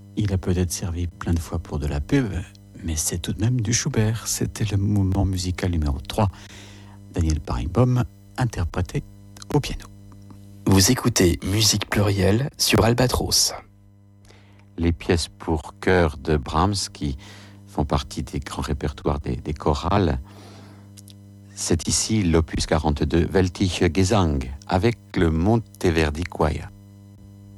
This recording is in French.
Il a peut-être servi plein de fois pour de la pub, mais c'est tout de même du Schubert. C'était le mouvement musical numéro 3, Daniel Barenboim, interprété au piano. Vous écoutez Musique Plurielle sur Albatros. Les pièces pour chœur de Brahms qui font partie des grands répertoires des chorales. C'est ici l'opus 42, Weltliche Gesang, avec le Monteverdi Choir.